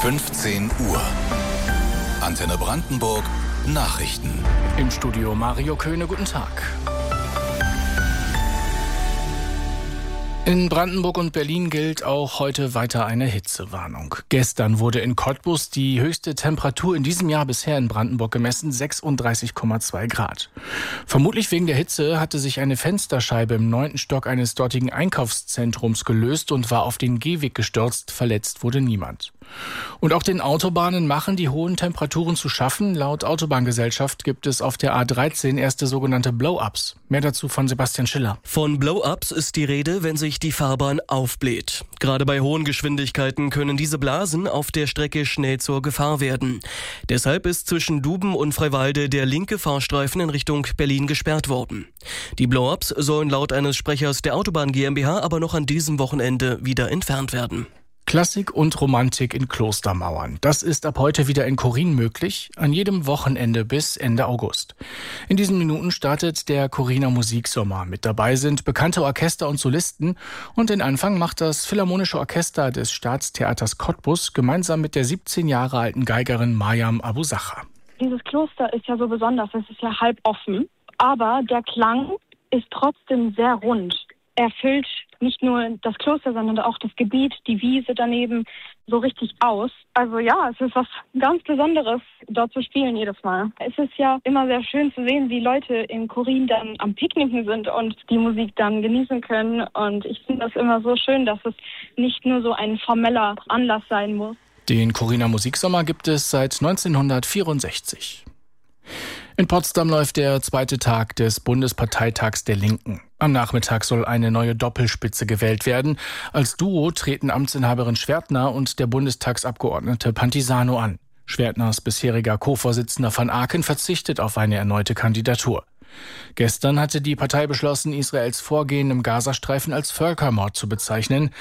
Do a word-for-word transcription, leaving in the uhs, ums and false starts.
fünfzehn Uhr. Antenne Brandenburg Nachrichten. Im Studio Mario Köhne, guten Tag. In Brandenburg und Berlin gilt auch heute weiter eine Hitzewarnung. Gestern wurde in Cottbus die höchste Temperatur in diesem Jahr bisher in Brandenburg gemessen, sechsunddreißig Komma zwei Grad. Vermutlich wegen der Hitze hatte sich eine Fensterscheibe im neunten Stock eines dortigen Einkaufszentrums gelöst und war auf den Gehweg gestürzt. Verletzt wurde niemand. Und auch den Autobahnen machen die hohen Temperaturen zu schaffen. Laut Autobahngesellschaft gibt es auf der A dreizehn erste sogenannte Blow-ups. Mehr dazu von Sebastian Schiller. Von Blow-ups ist die Rede, wenn sich die Fahrbahn aufbläht. Gerade bei hohen Geschwindigkeiten können diese Blasen auf der Strecke schnell zur Gefahr werden. Deshalb ist zwischen Duben und Freiwalde der linke Fahrstreifen in Richtung Berlin gesperrt worden. Die Blow-ups sollen laut eines Sprechers der Autobahn GmbH aber noch an diesem Wochenende wieder entfernt werden. Klassik und Romantik in Klostermauern. Das ist ab heute wieder in Chorin möglich, an jedem Wochenende bis Ende August. In diesen Minuten startet der Choriner Musiksommer. Mit dabei sind bekannte Orchester und Solisten und den Anfang macht das Philharmonische Orchester des Staatstheaters Cottbus gemeinsam mit der siebzehn Jahre alten Geigerin Mariam Abu-Sacher. Dieses Kloster ist ja so besonders, es ist ja halb offen, aber der Klang ist trotzdem sehr rund. Er füllt nicht nur das Kloster, sondern auch das Gebiet, die Wiese daneben so richtig aus. Also ja, es ist was ganz Besonderes, dort zu spielen jedes Mal. Es ist ja immer sehr schön zu sehen, wie Leute in Chorin dann am Picknicken sind und die Musik dann genießen können. Und ich finde das immer so schön, dass es nicht nur so ein formeller Anlass sein muss. Den Choriner Musiksommer gibt es seit neunzehnhundertvierundsechzig. In Potsdam läuft der zweite Tag des Bundesparteitags der Linken. Am Nachmittag soll eine neue Doppelspitze gewählt werden. Als Duo treten Amtsinhaberin Schwertner und der Bundestagsabgeordnete Pantisano an. Schwertners bisheriger Co-Vorsitzender van Aken verzichtet auf eine erneute Kandidatur. Gestern hatte die Partei beschlossen, Israels Vorgehen im Gazastreifen als Völkermord zu bezeichnen.